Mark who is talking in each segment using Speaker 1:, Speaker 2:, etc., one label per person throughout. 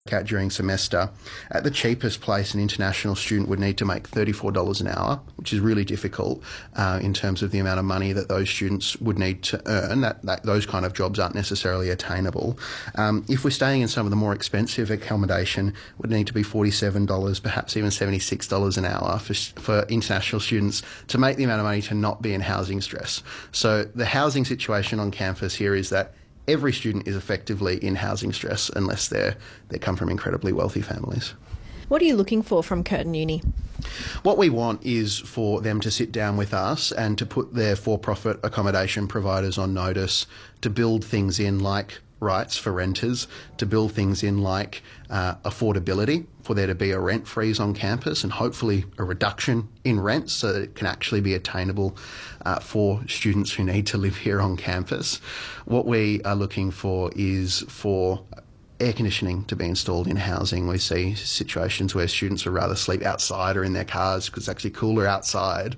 Speaker 1: at during semester. At the cheapest place, an international student would need to make $34 an hour, which is really difficult in terms of the amount of money that those students would need to earn. Those kind of jobs aren't necessarily attainable. If we're staying in some of the more expensive accommodation, it would need to be $47, perhaps even $76 an hour for international students to make the amount of money to not be in housing stress. So the housing situation on campus here is that every student is effectively in housing stress unless they come from incredibly wealthy families.
Speaker 2: What are you looking for from Curtin Uni?
Speaker 1: What we want is for them to sit down with us and to put their for-profit accommodation providers on notice to build things in like rights for renters, to build things in like affordability, for there to be a rent freeze on campus and hopefully a reduction in rents so that it can actually be attainable for students who need to live here on campus. What we are looking for is for air conditioning to be installed in housing. We see situations where students would rather sleep outside or in their cars because it's actually cooler outside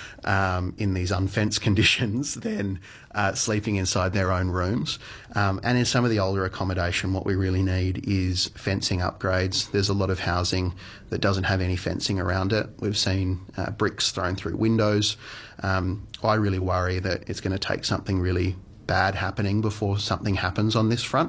Speaker 1: in these unfenced conditions than sleeping inside their own rooms. And in some of the older accommodation, what we really need is fencing upgrades. There's a lot of housing that doesn't have any fencing around it. We've seen bricks thrown through windows. I really worry that it's going to take something really bad happening before something happens on this front.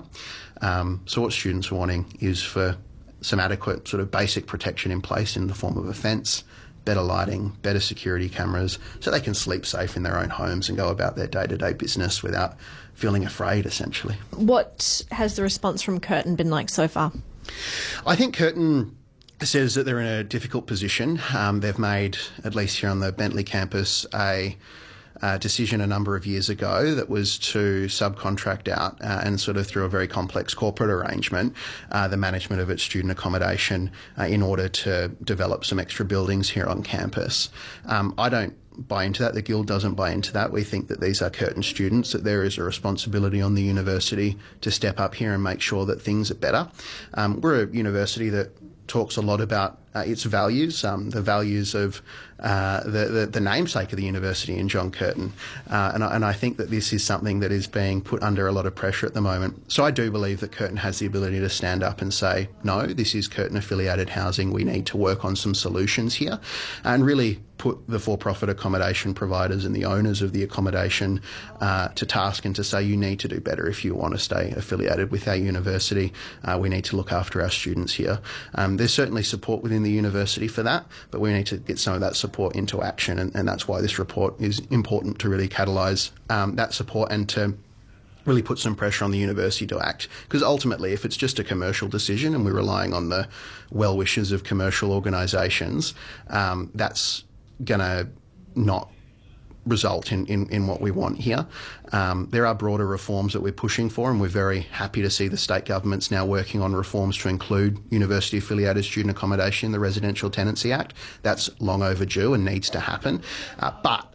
Speaker 1: So what students are wanting is for some adequate sort of basic protection in place in the form of a fence, better lighting, better security cameras, so they can sleep safe in their own homes and go about their day-to-day business without feeling afraid, essentially.
Speaker 2: What has the response from Curtin been like so far?
Speaker 1: I think Curtin says that they're in a difficult position. They've made, at least here on the Bentley campus, a decision a number of years ago that was to subcontract out and sort of through a very complex corporate arrangement the management of its student accommodation in order to develop some extra buildings here on campus. I don't buy into that. The Guild doesn't buy into that. We think that these are Curtin students, that there is a responsibility on the university to step up here and make sure that things are better. We're a university that talks a lot about its values, the values of the namesake of the university in John Curtin. And I think that this is something that is being put under a lot of pressure at the moment. So I do believe that Curtin has the ability to stand up and say, no, this is Curtin affiliated housing. We need to work on some solutions here and really put the for-profit accommodation providers and the owners of the accommodation to task and to say, you need to do better if you want to stay affiliated with our university. We need to look after our students here. There's certainly support within the university for that, but we need to get some of that support into action, and that's why this report is important, to really catalyse that support and to really put some pressure on the university to act. Because ultimately, if it's just a commercial decision and we're relying on the well wishes of commercial organisations, that's going to not result in what we want here. There are broader reforms that we're pushing for, and we're very happy to see the state government's now working on reforms to include university-affiliated student accommodation in the Residential Tenancy Act. That's long overdue and needs to happen. But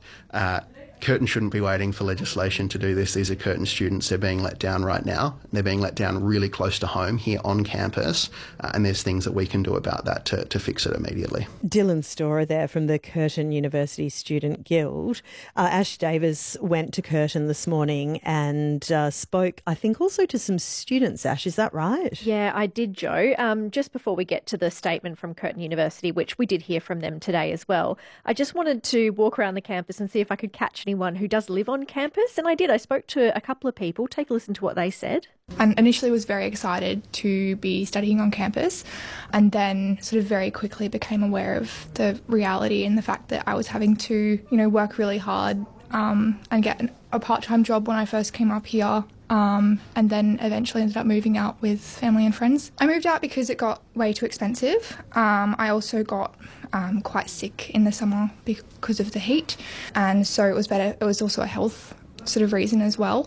Speaker 1: Curtin shouldn't be waiting for legislation to do this. These are Curtin students. They're being let down right now. They're being let down really close to home here on campus, and there's things that we can do about that to fix it immediately.
Speaker 3: Dylan Storer there from the Curtin University Student Guild. Ash Davis went to Curtin this morning and spoke, I think, also to some students. Ash, is that right?
Speaker 4: Yeah, I did, Jo. Just before we get to the statement from Curtin University, which we did hear from them today as well, I just wanted to walk around the campus and see if I could catch anyone who does live on campus, and I did. I spoke to a couple of people. Take a listen to what they said.
Speaker 5: I initially was very excited to be studying on campus, and then sort of very quickly became aware of the reality and the fact that I was having to, work really hard and get a part-time job when I first came up here, and then eventually ended up moving out with family and friends. I moved out because it got way too expensive. I also got quite sick in the summer because of the heat, and so it was better. It was also a health sort of reason as well.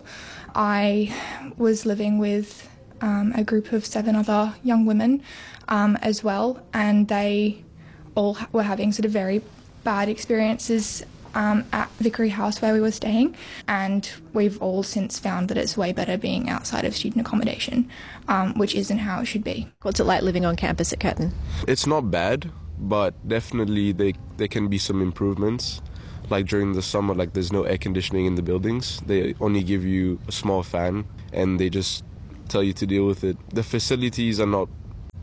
Speaker 5: I was living with a group of 7 other young women as well, and they all were having sort of very bad experiences at Vickery House where we were staying, and we've all since found that it's way better being outside of student accommodation, which isn't how it should be.
Speaker 2: What's it like living on campus at Curtin?
Speaker 6: It's not bad, but definitely there can be some improvements. Like during the summer, there's no air conditioning in the buildings. They only give you a small fan and they just tell you to deal with it. The facilities are not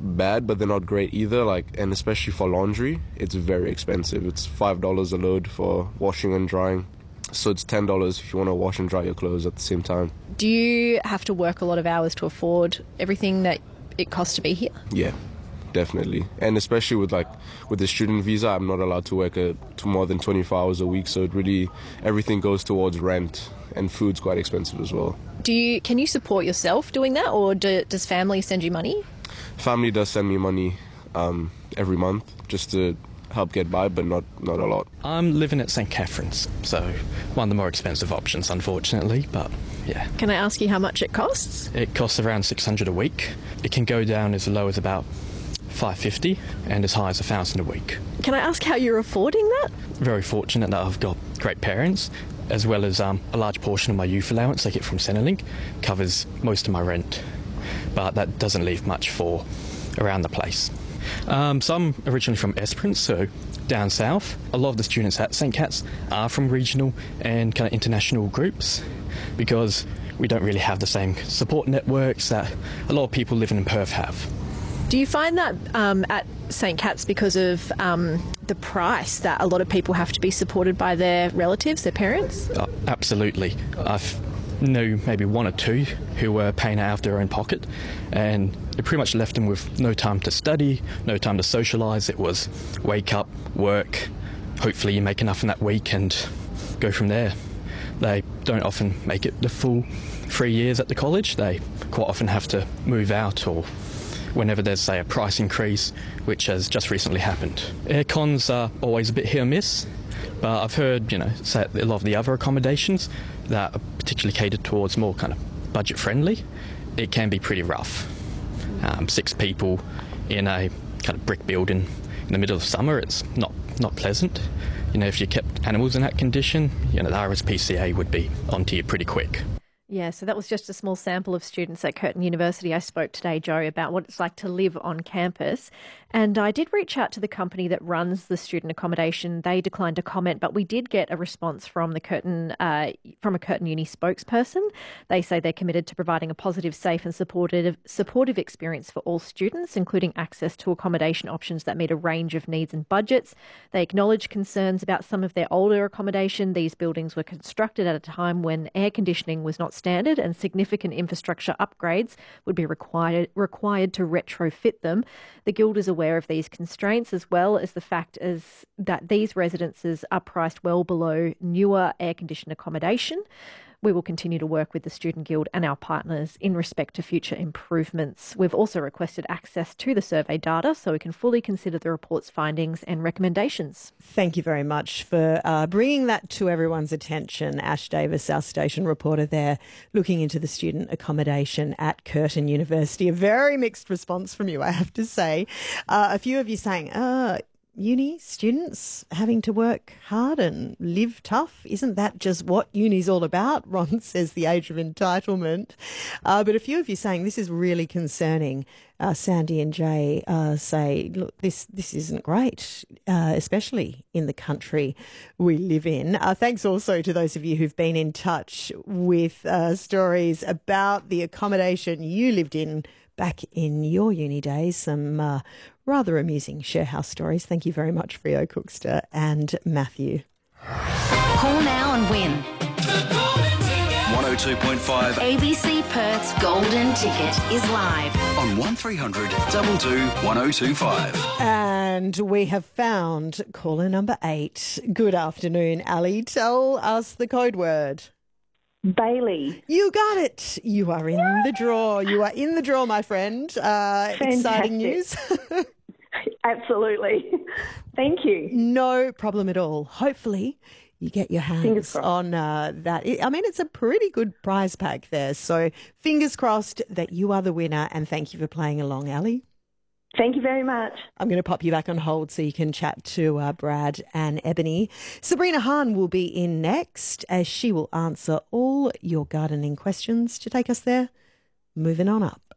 Speaker 6: bad, but they're not great either. And especially for laundry, it's very expensive. It's $5 a load for washing and drying. So it's $10 if you want to wash and dry your clothes at the same time.
Speaker 2: Do you have to work a lot of hours to afford everything that it costs to be here?
Speaker 6: Yeah, definitely. And especially with the student visa, I'm not allowed to work to more than 24 hours a week. So everything goes towards rent, and food's quite expensive as well.
Speaker 2: Can you support yourself doing that, or does family send you money?
Speaker 6: Family does send me money every month just to help get by, but not a lot.
Speaker 7: I'm living at St Catherine's, so one of the more expensive options, unfortunately, but yeah.
Speaker 2: Can I ask you how much it costs?
Speaker 7: It costs around $600 a week. It can go down as low as about $550 and as high as $1,000 a week.
Speaker 2: Can I ask how you're affording that?
Speaker 7: Very fortunate that I've got great parents, as well as a large portion of my youth allowance I get from Centrelink covers most of my rent, but that doesn't leave much for around the place. So I'm originally from Esperance, so down south. A lot of the students at St Cat's are from regional and kind of international groups because we don't really have the same support networks that a lot of people living in Perth have.
Speaker 2: Do you find that at St Cat's because of the price that a lot of people have to be supported by their relatives, their parents?
Speaker 7: Absolutely. I've know maybe one or two who were paying out of their own pocket, and it pretty much left them with no time to study, no time to socialise. It was wake up, work, hopefully you make enough in that week and go from there. They don't often make it the full 3 years at the college. They quite often have to move out, or whenever there's, say, a price increase, which has just recently happened. Aircons are always a bit hit or miss, but I've heard, say a lot of the other accommodations that are particularly catered towards more kind of budget friendly, it can be pretty rough. 6 people in a kind of brick building in the middle of summer, it's not pleasant. If you kept animals in that condition, the RSPCA would be onto you pretty quick.
Speaker 4: Yeah, so that was just a small sample of students at Curtin University. I spoke today, Joe, about what it's like to live on campus. And I did reach out to the company that runs the student accommodation. They declined to comment, but we did get a response from a Curtin Uni spokesperson. They say they're committed to providing a positive, safe and supportive experience for all students, including access to accommodation options that meet a range of needs and budgets. They acknowledge concerns about some of their older accommodation. These buildings were constructed at a time when air conditioning was not standard and significant infrastructure upgrades would be required to retrofit them. The Guild is aware of these constraints, as well as the fact is that these residences are priced well below newer air-conditioned accommodation. We will continue to work with the Student Guild and our partners in respect to future improvements. We've also requested access to the survey data so we can fully consider the report's findings and recommendations.
Speaker 3: Thank you very much for bringing that to everyone's attention. Ash Davis, our station reporter there, looking into the student accommodation at Curtin University. A very mixed response from you, I have to say. A few of you saying, uni students having to work hard and live tough. Isn't that just what uni's all about? Ron says the age of entitlement. But a few of you saying this is really concerning. Sandy and Jay say, look, this isn't great, especially in the country we live in. Thanks also to those of you who've been in touch with stories about the accommodation you lived in back in your uni days. Some rather amusing sharehouse stories. Thank you very much, Freo Cookster and Matthew.
Speaker 8: Call now and win
Speaker 9: 102.5
Speaker 8: ABC Perth's Golden Ticket is live
Speaker 9: on 1300 22 1025.
Speaker 3: And we have found caller number 8. Good afternoon, Ali. Tell us the code word.
Speaker 10: Bailey.
Speaker 3: You got it. You are in the draw. You are in the draw, my friend. Exciting news.
Speaker 10: Absolutely. Thank you.
Speaker 3: No problem at all. Hopefully you get your hands on that. I mean, it's a pretty good prize pack there. So fingers crossed that you are the winner, and thank you for playing along, Ali.
Speaker 10: Thank you very much.
Speaker 3: I'm going to pop you back on hold so you can chat to Brad and Ebony. Sabrina Hahn will be in next as she will answer all your gardening questions to take us there. Moving on up.